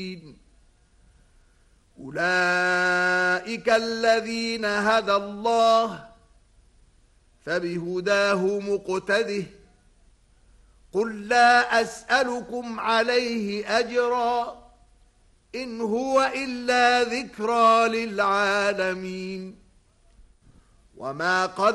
أولئك الذين هدى الله فبهداه مقتده قل لا أسألكم عليه أجرا إن هو إلا ذكرى للعالمين وما قد